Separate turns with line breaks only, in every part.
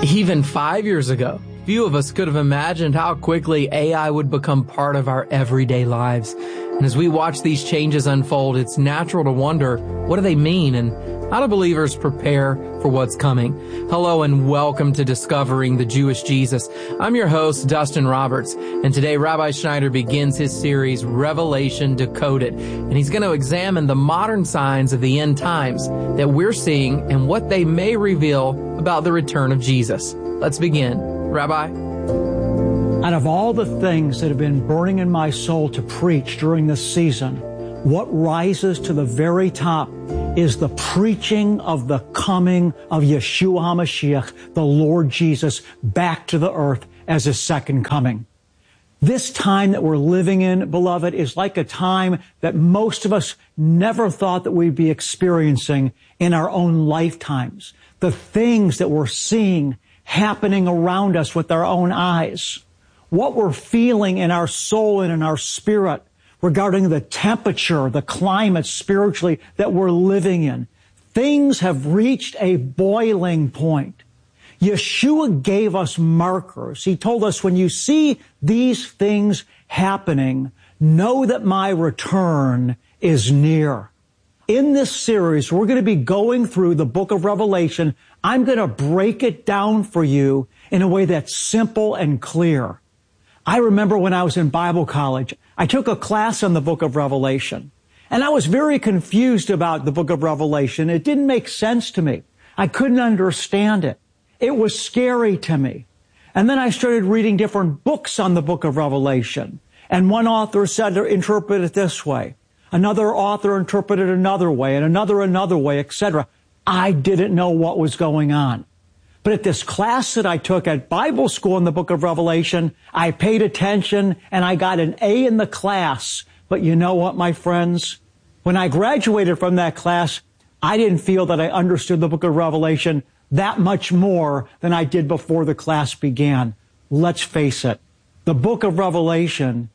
Even 5 years ago, few of us could have imagined how quickly AI would become part of our everyday lives. And as we watch these changes unfold, it's natural to wonder, what do they mean, and how do believers prepare for what's coming? Hello and welcome to Discovering the Jewish Jesus. I'm your host, Dustin Roberts, and today Rabbi Schneider begins his series, Revelation Decoded, and he's going to examine the modern signs of the end times that we're seeing and what they may reveal about the return of Jesus. Let's begin. Rabbi?
Out of all the things that have been burning in my soul to preach during this season, what rises to the very top is the preaching of the coming of Yeshua HaMashiach, the Lord Jesus, back to the earth as His second coming. This time that we're living in, beloved, is like a time that most of us never thought that we'd be experiencing in our own lifetimes. The things that we're seeing happening around us with our own eyes. What we're feeling in our soul and in our spirit regarding the temperature, the climate spiritually that we're living in. Things have reached a boiling point. Yeshua gave us markers. He told us, when you see these things happening, know that my return is near. In this series, we're going to be going through the book of Revelation. I'm going to break it down for you in a way that's simple and clear. I remember when I was in Bible college, I took a class on the book of Revelation, and I was very confused about the book of Revelation. It didn't make sense to me. I couldn't understand it. It was scary to me. And then I started reading different books on the book of Revelation, and one author said to interpret it this way. Another author interpreted another way, and another way, etc. I didn't know what was going on. But at this class that I took at Bible school in the book of Revelation, I paid attention and I got an A in the class. But you know what, my friends? When I graduated from that class, I didn't feel that I understood the book of Revelation that much more than I did before the class began. Let's face it, the book of Revelation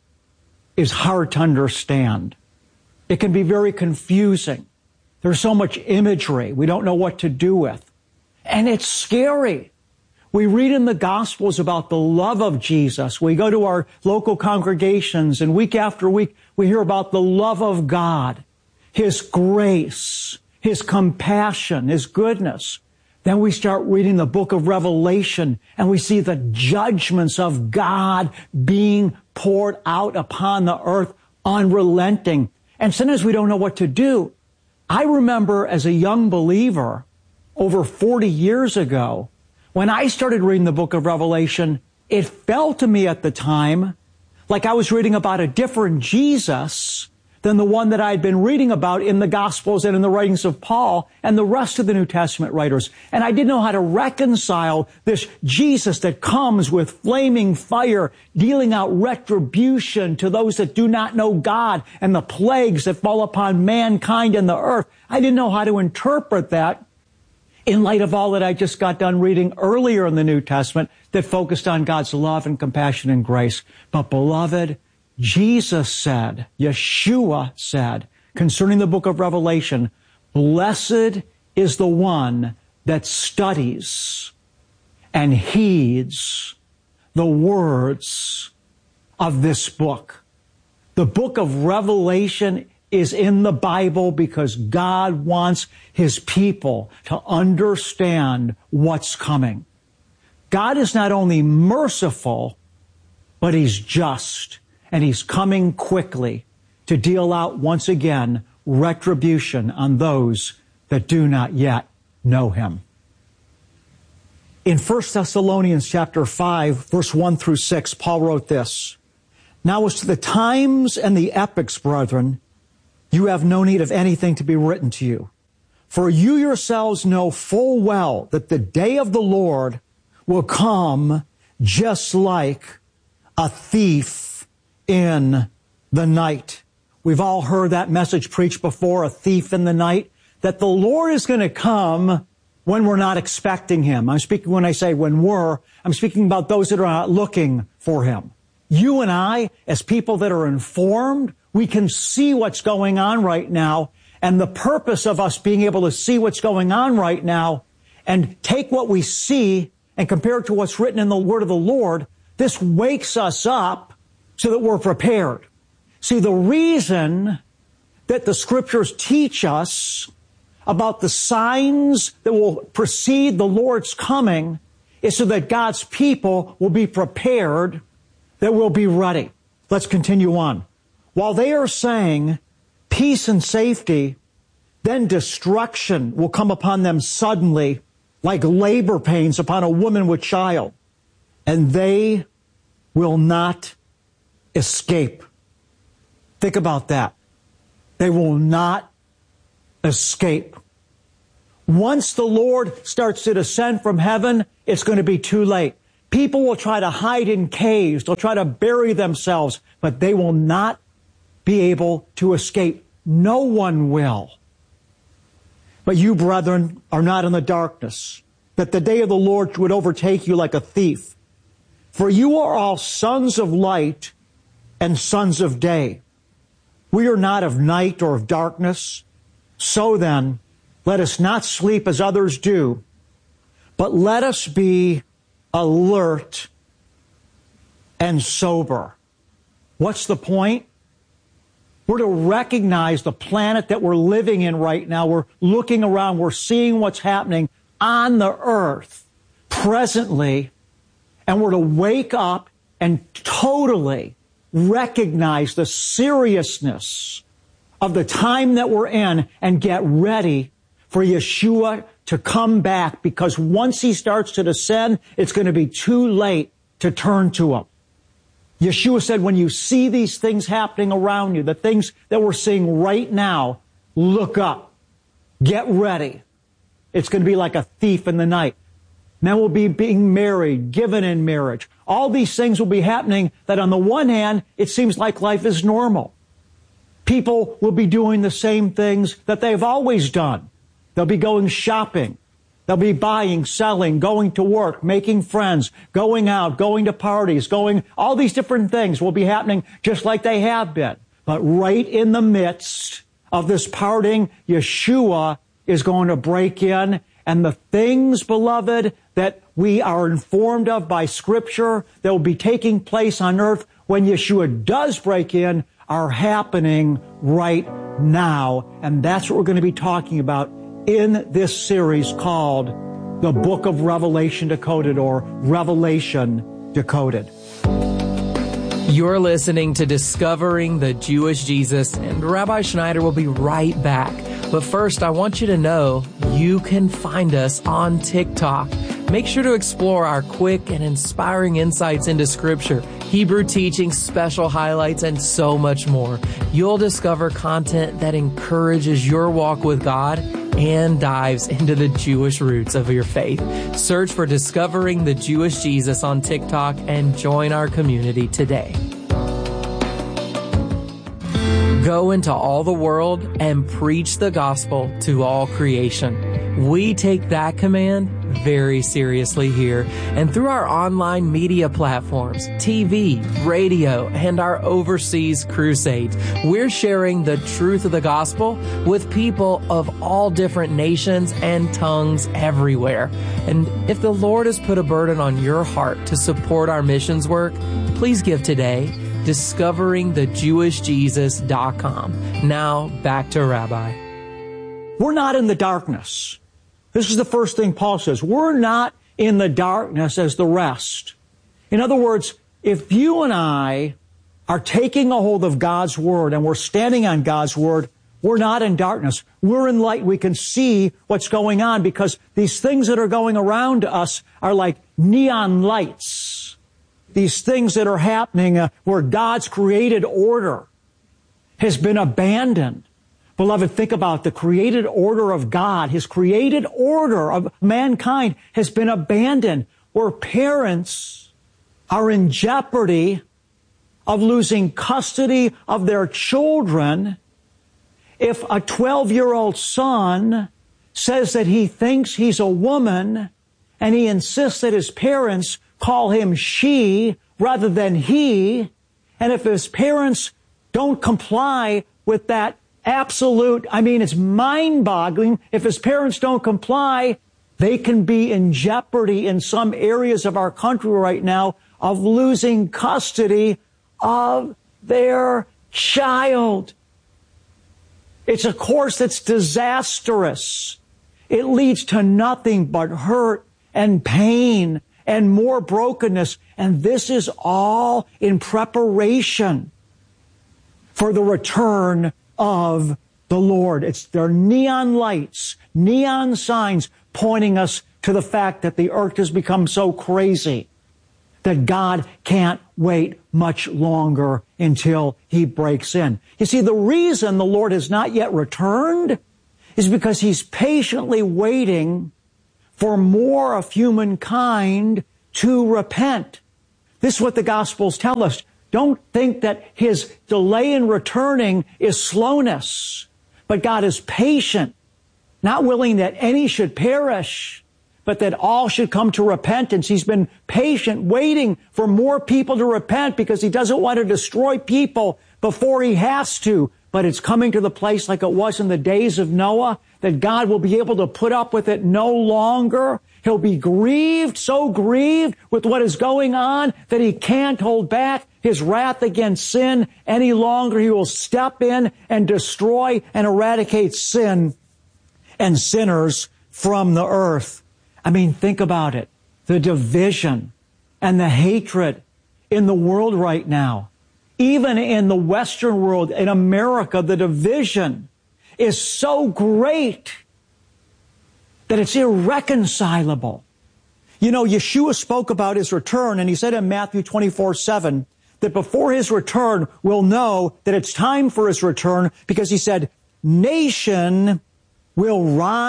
is hard to understand. It can be very confusing. There's so much imagery we don't know what to do with. And it's scary. We read in the Gospels about the love of Jesus. We go to our local congregations, and week after week, we hear about the love of God, His grace, His compassion, His goodness. Then we start reading the book of Revelation, and we see the judgments of God being poured out upon the earth, unrelenting. And sometimes we don't know what to do. I remember as a young believer, over 40 years ago, when I started reading the book of Revelation, it felt to me at the time like I was reading about a different Jesus than the one that I had been reading about in the Gospels and in the writings of Paul and the rest of the New Testament writers. And I didn't know how to reconcile this Jesus that comes with flaming fire, dealing out retribution to those that do not know God, and the plagues that fall upon mankind and the earth. I didn't know how to interpret that in light of all that I just got done reading earlier in the New Testament that focused on God's love and compassion and grace. But beloved, Jesus said, Yeshua said, concerning the book of Revelation, blessed is the one that studies and heeds the words of this book. The book of Revelation is in the Bible because God wants His people to understand what's coming. God is not only merciful, but He's just, and He's coming quickly to deal out once again retribution on those that do not yet know Him. In 1 Thessalonians chapter 5, verse 1 through 6, Paul wrote this, "Now as to the times and the epochs, brethren, you have no need of anything to be written to you. For you yourselves know full well that the day of the Lord will come just like a thief in the night." We've all heard that message preached before, a thief in the night, that the Lord is going to come when we're not expecting Him. I'm speaking when I say I'm speaking about those that are not looking for Him. You and I, as people that are informed, we can see what's going on right now, and the purpose of us being able to see what's going on right now and take what we see and compared to what's written in the word of the Lord, this wakes us up so that we're prepared. See, the reason that the scriptures teach us about the signs that will precede the Lord's coming is so that God's people will be prepared, that we'll be ready. Let's continue on. While they are saying peace and safety, then destruction will come upon them suddenly, like labor pains upon a woman with child, and they will not escape. Think about that. They will not escape. Once the Lord starts to descend from heaven, it's going to be too late. People will try to hide in caves. They'll try to bury themselves, but they will not be able to escape. No one will. But you, brethren, are not in the darkness, that the day of the Lord would overtake you like a thief. For you are all sons of light and sons of day. We are not of night or of darkness. So then, let us not sleep as others do, but let us be alert and sober. What's the point? We're to recognize the planet that we're living in right now. We're looking around. We're seeing what's happening on the earth presently. And we're to wake up and totally recognize the seriousness of the time that we're in and get ready for Yeshua to come back, because once he starts to descend, it's going to be too late to turn to him. Yeshua said, when you see these things happening around you, the things that we're seeing right now, look up. Get ready. It's going to be like a thief in the night. Men will be being married, given in marriage. All these things will be happening that on the one hand, it seems like life is normal. People will be doing the same things that they've always done. They'll be going shopping. They'll be buying, selling, going to work, making friends, going out, going to parties, all these different things will be happening just like they have been. But right in the midst of this parting, Yeshua is going to break in, and the things, beloved, that we are informed of by Scripture that will be taking place on earth when Yeshua does break in are happening right now. And that's what we're going to be talking about in this series called The Book of Revelation Decoded, or Revelation Decoded.
You're listening to Discovering the Jewish Jesus, and Rabbi Schneider will be right back. But first, I want you to know you can find us on TikTok. Make sure to explore our quick and inspiring insights into Scripture, Hebrew teaching, special highlights, and so much more. You'll discover content that encourages your walk with God and dives into the Jewish roots of your faith. Search for Discovering the Jewish Jesus on TikTok and join our community today. Go into all the world and preach the gospel to all creation. We take that command very seriously here, and through our online media platforms, TV, radio, and our overseas crusades, we're sharing the truth of the gospel with people of all different nations and tongues everywhere. And if the Lord has put a burden on your heart to support our missions work, please give today. DiscoveringTheJewishJesus.com. Now back to Rabbi.
We're not in the darkness. This is the first thing Paul says. We're not in the darkness as the rest. In other words, if you and I are taking a hold of God's Word and we're standing on God's Word, we're not in darkness. We're in light. We can see what's going on because these things that are going around us are like neon lights. These things that are happening where God's created order has been abandoned. Beloved, think about the created order of God. His created order of mankind has been abandoned, where parents are in jeopardy of losing custody of their children if a 12-year-old son says that he thinks he's a woman and he insists that his parents call him she rather than he, and if his parents don't comply with that absolute, it's mind-boggling. If his parents don't comply, They can be in jeopardy in some areas of our country right now of losing custody of their child. It's a course that's disastrous. It leads to nothing but hurt and pain and more brokenness. And this is all in preparation for the return of the Lord. There are neon lights, neon signs pointing us to the fact that the earth has become so crazy that God can't wait much longer until he breaks in. You see, the reason the Lord has not yet returned is because he's patiently waiting for more of humankind to repent. This is what the Gospels tell us. Don't think that his delay in returning is slowness, but God is patient, not willing that any should perish, but that all should come to repentance. He's been patient, waiting for more people to repent because he doesn't want to destroy people before he has to. But it's coming to the place like it was in the days of Noah, that God will be able to put up with it no longer. He'll be grieved, so grieved with what is going on that he can't hold back his wrath against sin any longer. He will step in and destroy and eradicate sin and sinners from the earth. I mean, think about it. The division and the hatred in the world right now. Even in the Western world, in America, the division is so great that it's irreconcilable. You know, Yeshua spoke about his return, and he said in Matthew 24:7 that before his return, we'll know that it's time for his return, because he said, nation will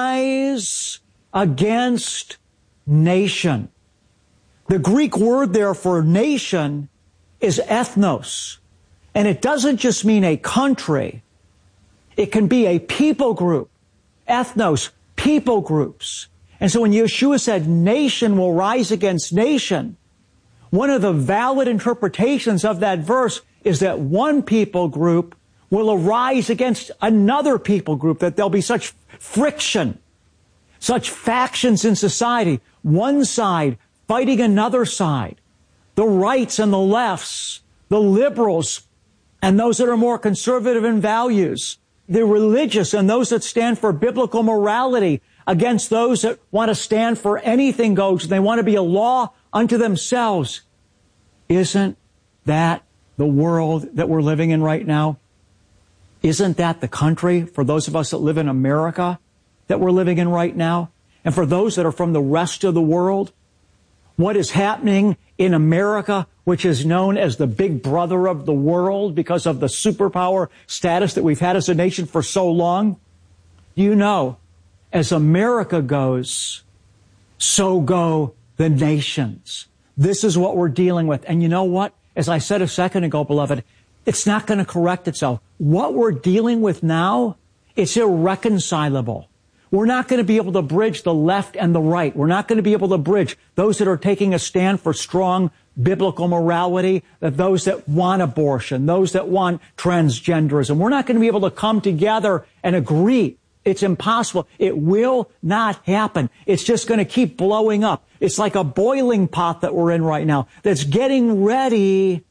rise against nation. The Greek word there for nation is ethnos. And it doesn't just mean a country. It can be a people group. Ethnos, people groups. And so when Yeshua said nation will rise against nation, one of the valid interpretations of that verse is that one people group will arise against another people group, that there'll be such friction, such factions in society, one side fighting another side, the rights and the lefts, the liberals and those that are more conservative in values, the religious and those that stand for biblical morality against those that want to stand for anything goes. They want to be a law unto themselves. Isn't that the world that we're living in right now? Isn't that the country, for those of us that live in America, that we're living in right now? And for those that are from the rest of the world, what is happening in America, which is known as the big brother of the world because of the superpower status that we've had as a nation for so long? You know, as America goes, so go the nations. This is what we're dealing with. And you know what? As I said a second ago, beloved, it's not going to correct itself. What we're dealing with now, it's irreconcilable. We're not going to be able to bridge the left and the right. We're not going to be able to bridge those that are taking a stand for strong biblical morality, those that want abortion, those that want transgenderism. We're not going to be able to come together and agree. It's impossible. It will not happen. It's just going to keep blowing up. It's like a boiling pot that we're in right now that's getting ready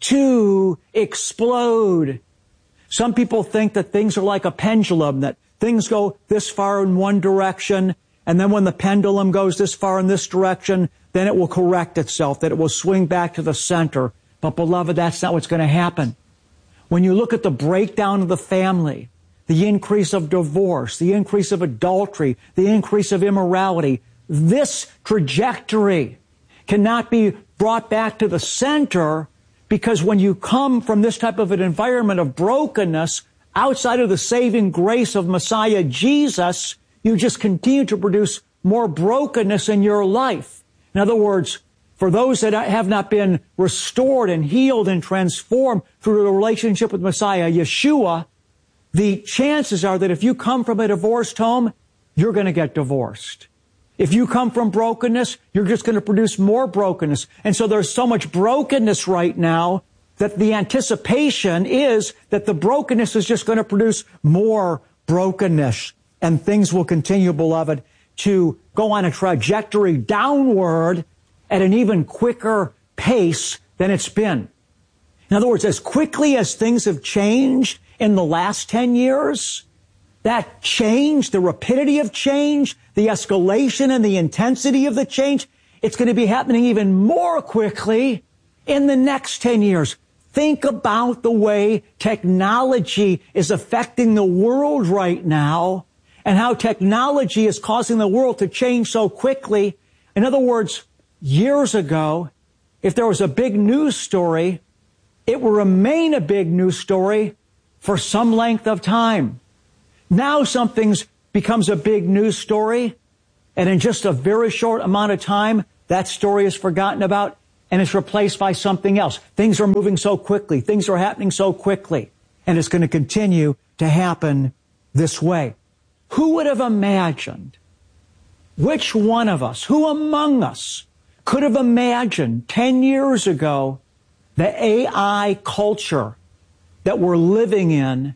to explode. Some people think that things are like a pendulum, that things go this far in one direction, and then when the pendulum goes this far in this direction, then it will correct itself, that it will swing back to the center. But beloved, that's not what's going to happen. When you look at the breakdown of the family, the increase of divorce, the increase of adultery, the increase of immorality, this trajectory cannot be brought back to the center, because when you come from this type of an environment of brokenness, outside of the saving grace of Messiah Jesus, you just continue to produce more brokenness in your life. In other words, for those that have not been restored and healed and transformed through a relationship with Messiah Yeshua, the chances are that if you come from a divorced home, you're going to get divorced. If you come from brokenness, you're just going to produce more brokenness. And so there's so much brokenness right now that the anticipation is that the brokenness is just going to produce more brokenness. And things will continue, beloved, to go on a trajectory downward at an even quicker pace than it's been. In other words, as quickly as things have changed in the last 10 years, that change, the rapidity of change, the escalation and the intensity of the change, it's going to be happening even more quickly in the next 10 years. Think about the way technology is affecting the world right now and how technology is causing the world to change so quickly. In other words, years ago, if there was a big news story, it will remain a big news story for some length of time. Now something becomes a big news story, and in just a very short amount of time, that story is forgotten about and it's replaced by something else. Things are moving so quickly. Things are happening so quickly. And it's going to continue to happen this way. Who would have imagined? Which one of us, who among us could have imagined 10 years ago the AI culture that we're living in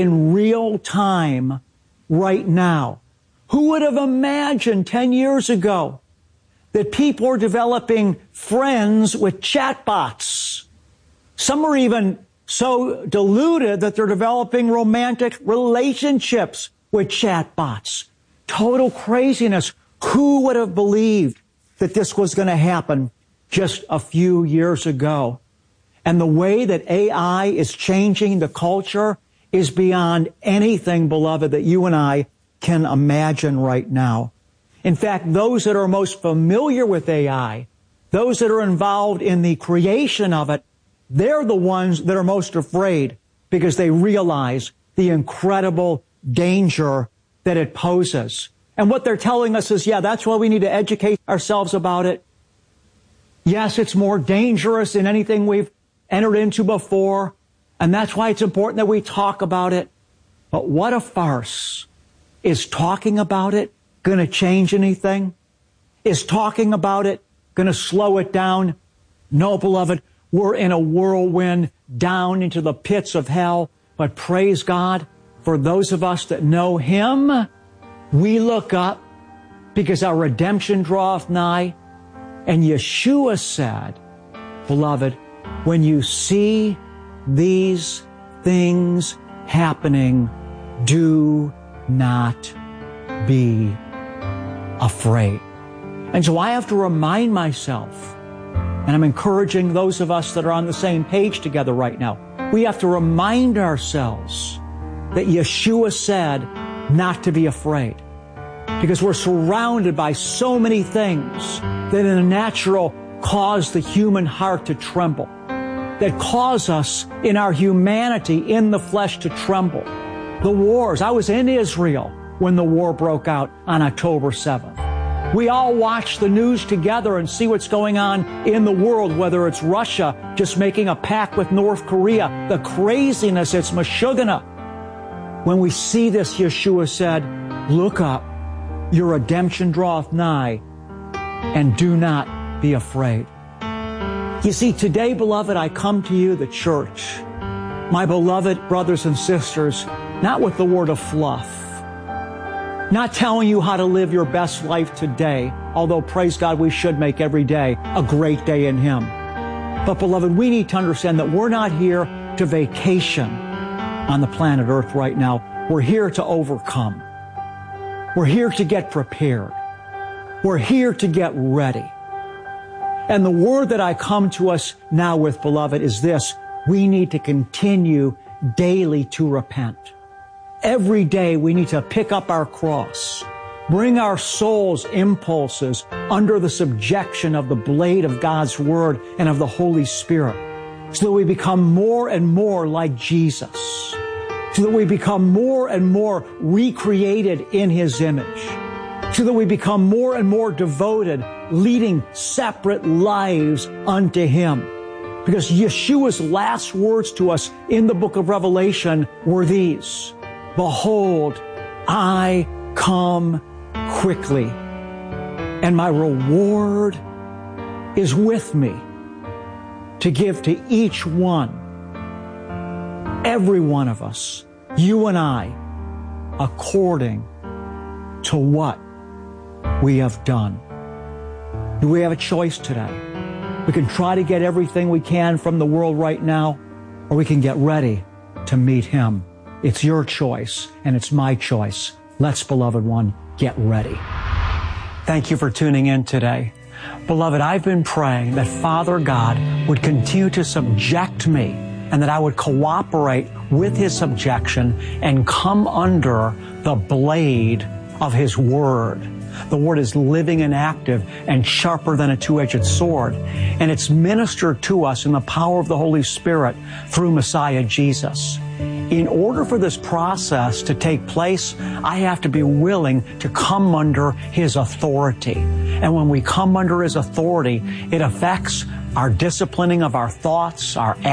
real time right now? Who would have imagined 10 years ago that people are developing friends with chatbots? Some are even so deluded that they're developing romantic relationships with chatbots. Total craziness. Who would have believed that this was going to happen just a few years ago? And the way that AI is changing the culture is beyond anything, beloved, that you and I can imagine right now. In fact, those that are most familiar with AI, those that are involved in the creation of it, they're the ones that are most afraid because they realize the incredible danger that it poses. And what they're telling us is, yeah, that's why we need to educate ourselves about it. Yes, it's more dangerous than anything we've entered into before, and that's why it's important that we talk about it. But what a farce. Is talking about it going to change anything? Is talking about it going to slow it down? No, beloved, we're in a whirlwind down into the pits of hell. But praise God, for those of us that know Him, we look up because our redemption draweth nigh. And Yeshua said, beloved, when you see these things happening, do not be afraid. And so I have to remind myself, and I'm encouraging those of us that are on the same page together right now, we have to remind ourselves that Yeshua said not to be afraid. Because we're surrounded by so many things that in the natural cause the human heart to tremble, that cause us in our humanity, in the flesh, to tremble. The wars. I was in Israel when the war broke out on October 7th. We all watch the news together and see what's going on in the world, whether it's Russia just making a pact with North Korea, the craziness, it's Meshuggah. When we see this, Yeshua said, look up, your redemption draweth nigh, and do not be afraid. You see, today, beloved, I come to you, the church, my beloved brothers and sisters, not with the word of fluff, not telling you how to live your best life today, although, praise God, we should make every day a great day in Him. But, beloved, we need to understand that we're not here to vacation on the planet Earth right now. We're here to overcome. We're here to get prepared. We're here to get ready. And the word that I come to us now with, beloved, is this: we need to continue daily to repent. Every day we need to pick up our cross, bring our soul's impulses under the subjection of the blade of God's Word and of the Holy Spirit, so that we become more and more like Jesus, so that we become more and more recreated in His image, so that we become more and more devoted, leading separate lives unto Him. Because Yeshua's last words to us in the book of Revelation were these: behold, I come quickly, and my reward is with me to give to each one, every one of us, you and I, according to what we have done. Do we have a choice today? We can try to get everything we can from the world right now, or we can get ready to meet Him. It's your choice, and it's my choice. Let's, beloved one, get ready. Thank you for tuning in today. Beloved, I've been praying that Father God would continue to subject me and that I would cooperate with His subjection and come under the blade of His Word. The Word is living and active and sharper than a two-edged sword. And it's ministered to us in the power of the Holy Spirit through Messiah Jesus. In order for this process to take place, I have to be willing to come under His authority. And when we come under His authority, it affects our disciplining of our thoughts, our